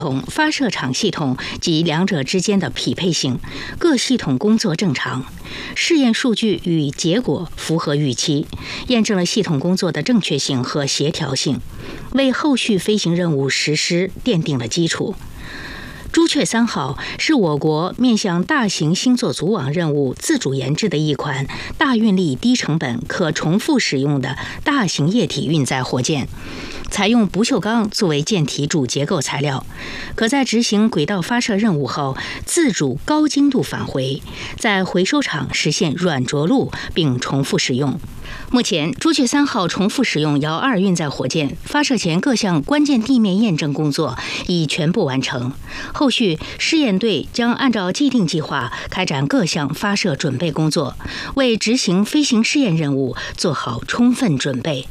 发射场系统及两者之间的匹配性，各系统工作正常，试验数据与结果符合预期，验证了系统工作的正确性和协调性，为后续飞行任务实施奠定了基础。朱雀3号是我国面向大型星座组网任务自主研制的一款大运力、低成本、可重复使用的大型液体运载火箭。采用不锈钢作为舰体主结构材料，可在执行轨道发射任务后自主高精度返回，在回收场实现软着陆并重复使用。目前，朱雀3号重复使用遥2运载火箭发射前各项关键地面验证工作已全部完成，后续试验队将按照既定计划开展各项发射准备工作，为执行飞行试验任务做好充分准备。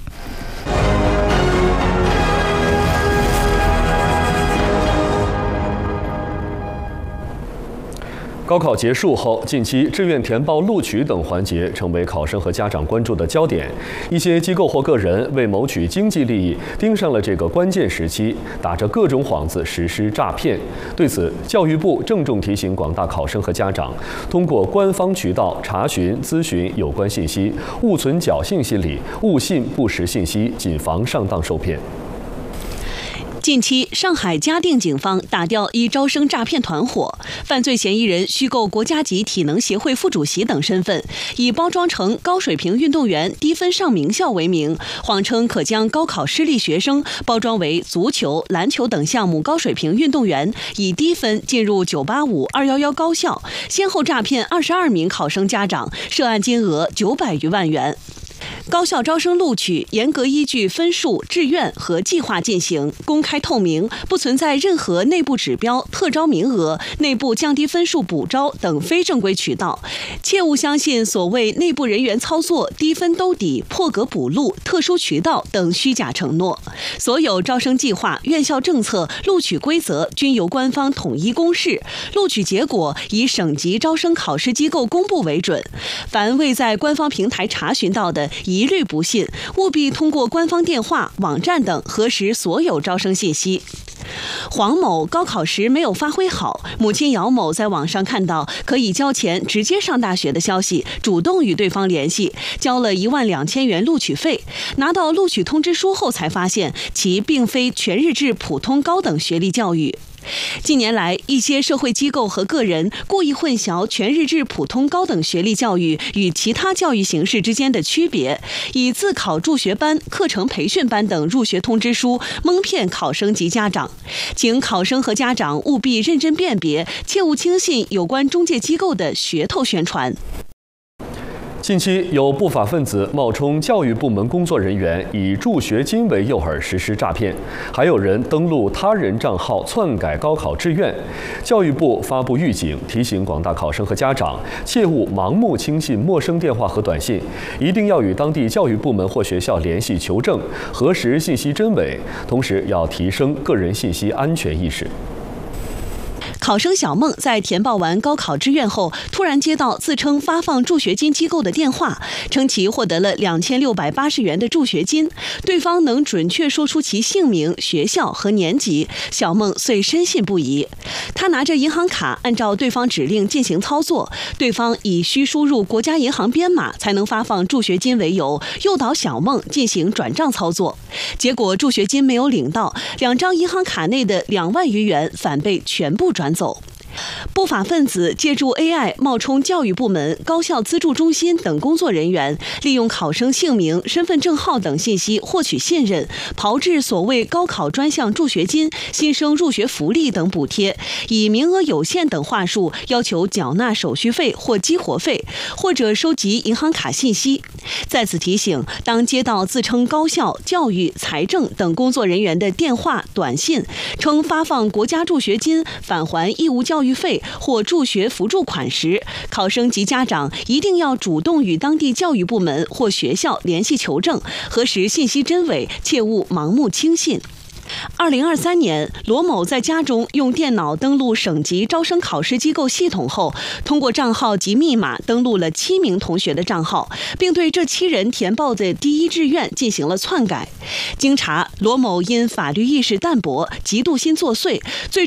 高考结束后，近期志愿填报、录取等环节成为考生和家长关注的焦点。一些机构或个人为谋取经济利益，盯上了这个关键时期，打着各种幌子实施诈骗。对此，教育部郑重提醒广大考生和家长，通过官方渠道查询、咨询有关信息，勿存侥幸心理，勿信不实信息，谨防上当受骗。 近期，上海嘉定警方打掉一招生诈骗团伙，犯罪嫌疑人虚构国家级体能协会副主席等身份，以包装成高水平运动员低分上名校为名，谎称可将高考失利学生包装为足球、篮球等项目高水平运动员，以低分进入985、211高校，先后诈骗22名考生家长，涉案金额900余万元。高校招生录取严格依据分数、志愿和计划进行，公开透明，不存在任何内部指标、特招名额、内部降低分数补招等非正规渠道。切勿相信所谓内部人员操作、低分兜底、破格补录、特殊渠道等虚假承诺。所有招生计划、院校政策、录取规则均由官方统一公示，录取结果以省级招生考试机构公布为准。凡未在官方平台查询到的，一律不信，务必通过官方电话、网站等核实所有招生信息。黄某高考时没有发挥好，母亲姚某在网上看到可以交钱直接上大学的消息，主动与对方联系，交了12000元录取费。拿到录取通知书后，才发现其并非全日制普通高等学历教育。近年来，一些社会机构和个人故意混淆全日制普通高等学历教育与其他教育形式之间的区别，以自考助学班、课程培训班等入学通知书蒙骗考生及家长。请考生和家长务必认真辨别，切勿轻信有关中介机构的噱头宣传。 近期有不法分子冒充教育部门工作人员，以助学金为诱饵实施诈骗，还有人登录他人账号篡改高考志愿。教育部发布预警，提醒广大考生和家长，切勿盲目轻信陌生电话和短信，一定要与当地教育部门或学校联系求证，核实信息真伪，同时要提升个人信息安全意识。 考生小梦在填报完高考志愿后，突然接到自称发放助学金机构的电话，称其获得了2680元的助学金，对方能准确说出其姓名、学校和年级，小梦遂深信不疑。他拿着银行卡，按照对方指令进行操作，对方以需输入国家银行编码才能发放助学金为由，诱导小梦进行转账操作。结果助学金没有领到，2张银行卡内的2万余元反被全部转走。不法分子借助 AI 冒充教育部门、高校资助中心等工作人员，利用考生姓名、身份证号等信息获取信任，炮制所谓高考专项助学金、新生入学福利等补贴，以名额有限等话术要求缴纳手续费或激活费，或者收集银行卡信息。在此提醒，当接到自称高校、教育、财政等工作人员的电话、短信，称发放国家助学金、返还义务教育费或助学辅助款时，考生及家长一定要主动与当地教育部门或学校联系求证，核实信息真伪，切勿盲目轻信。2023年，罗某在家中用电脑登录省级招生考试机构系统后，通过账号及密码登录了7名同学的账号，并对这7人填报的第一志愿进行了篡改。经查，罗某因法律意识淡薄、嫉妒心作祟，最终